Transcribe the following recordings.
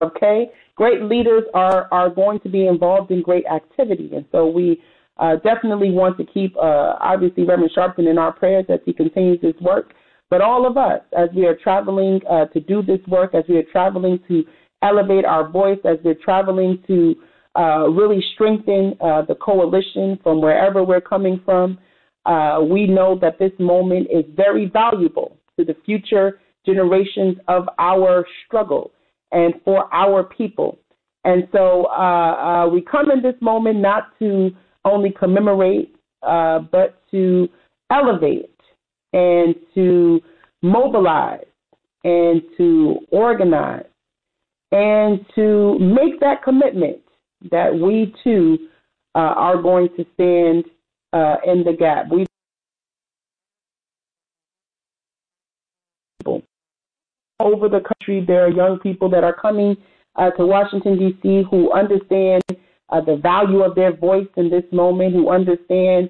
Okay? Great leaders are going to be involved in great activity. And so we definitely want to keep, obviously, Reverend Sharpton in our prayers as he continues his work. But all of us, as we are traveling to do this work, as we are traveling to elevate our voice, as we're traveling to really strengthen the coalition from wherever we're coming from, we know that this moment is very valuable to the future generations of our struggle and for our people. And so we come in this moment not to only commemorate, but to elevate and to mobilize and to organize and to make that commitment that we too are going to stand in the gap. We over the country, there are young people that are coming to Washington, D.C. who understand the value of their voice in this moment, who understand,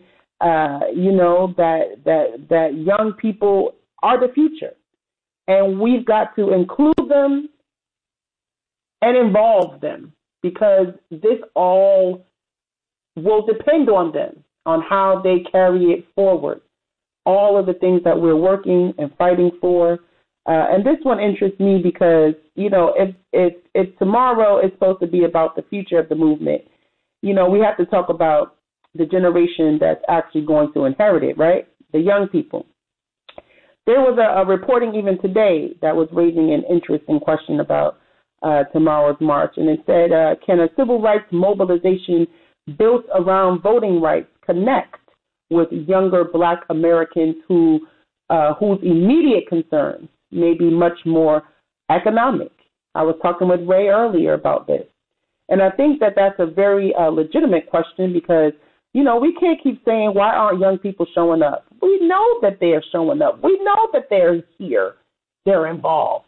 that young people are the future. And we've got to include them and involve them because this all will depend on them, on how they carry it forward. All of the things that we're working and fighting for. And this one interests me because, if tomorrow is supposed to be about the future of the movement, we have to talk about the generation that's actually going to inherit it, right? The young people. There was a reporting even today that was raising an interesting question about tomorrow's march. And it said, can a civil rights mobilization built around voting rights connect with younger Black Americans whose immediate concerns may be much more economic? I was talking with Ray earlier about this. And I think that that's a very legitimate question because, we can't keep saying, why aren't young people showing up? We know that they are showing up. We know that they're here. They're involved,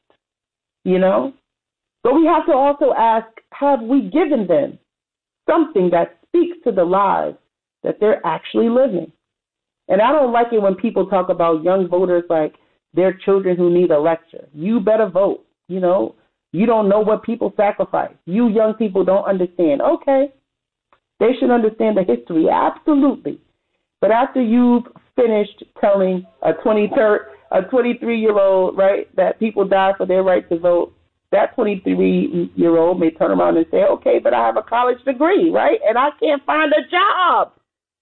But we have to also ask, have we given them something that speaks to the lives that they're actually living? And I don't like it when people talk about young voters like they're children who need a lecture. You better vote. You don't know what people sacrifice. You young people don't understand. Okay, they should understand the history, absolutely. But after you've finished telling a 23-year-old, right, that people die for their right to vote, that 23-year-old may turn around and say, okay, but I have a college degree, right, and I can't find a job.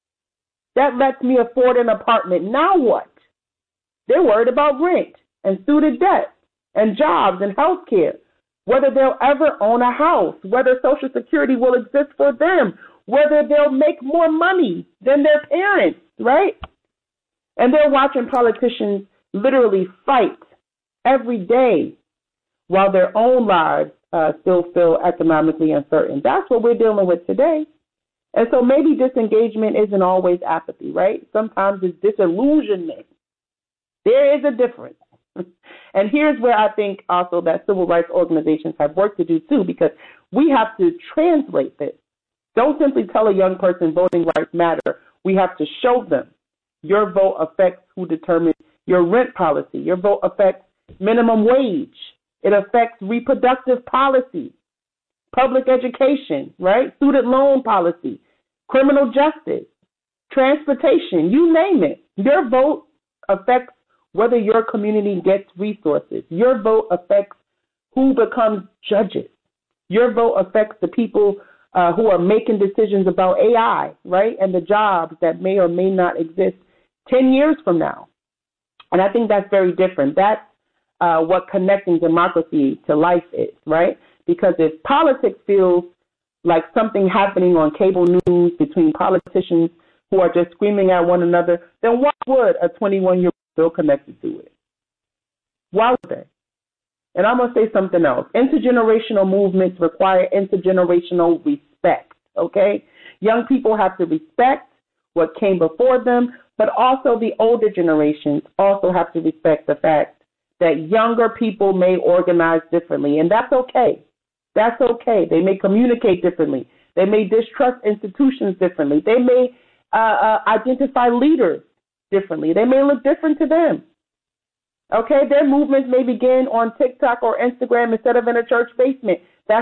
That lets me afford an apartment. Now what? They're worried about rent and student debt and jobs and health care, whether they'll ever own a house, whether Social Security will exist for them, whether they'll make more money than their parents, right? And they're watching politicians literally fight every day while their own lives still feel economically uncertain. That's what we're dealing with today. And so maybe disengagement isn't always apathy, right? Sometimes it's disillusionment. There is a difference. And here's where I think also that civil rights organizations have work to do too, because we have to translate this. Don't simply tell a young person voting rights matter. We have to show them your vote affects who determines your rent policy. Your vote affects minimum wage. It affects reproductive policy, public education, right? Student loan policy, criminal justice, transportation, you name it. Your vote affects whether your community gets resources. Your vote affects who becomes judges. Your vote affects the people who are making decisions about AI, right, and the jobs that may or may not exist 10 years from now. And I think that's very different. That's what connecting democracy to life is, right? Because if politics feels like something happening on cable news between politicians who are just screaming at one another, then why would a 21-year-old feel connected to it? Why would they? And I'm going to say something else. Intergenerational movements require intergenerational respect, okay? Young people have to respect what came before them, but also the older generations also have to respect the fact that younger people may organize differently, and that's okay. That's okay. They may communicate differently. They may distrust institutions differently. They may identify leaders differently. They may look different to them. Okay, their movements may begin on TikTok or Instagram instead of in a church basement.